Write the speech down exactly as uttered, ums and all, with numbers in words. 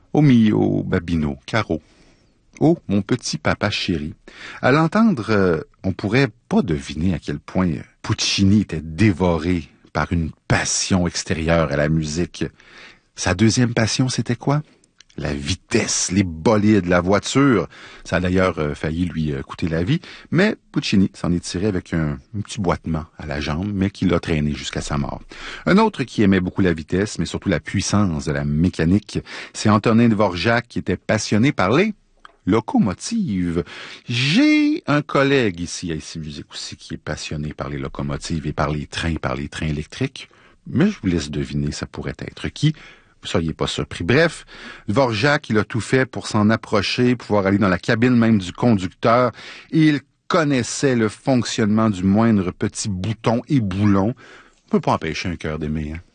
Oh mio babino, Caro. Oh, mon petit papa chéri. À l'entendre, euh, on pourrait pas deviner à quel point Puccini était dévoré par une passion extérieure à la musique. Sa deuxième passion, c'était quoi? La vitesse, les bolides, la voiture. Ça a d'ailleurs euh, failli lui euh, coûter la vie, mais Puccini s'en est tiré avec un, un petit boitement à la jambe, mais qui l'a traîné jusqu'à sa mort. Un autre qui aimait beaucoup la vitesse, mais surtout la puissance de la mécanique, c'est Antonin Dvorak, qui était passionné par les locomotives. J'ai un collègue ici à Ici Musique aussi qui est passionné par les locomotives et par les trains, par les trains électriques, mais je vous laisse deviner, ça pourrait être qui. Soyez pas surpris. Bref, Dvorak, il a tout fait pour s'en approcher, pouvoir aller dans la cabine même du conducteur. Et il connaissait le fonctionnement du moindre petit bouton et boulon. On peut pas empêcher un cœur d'aimer, hein?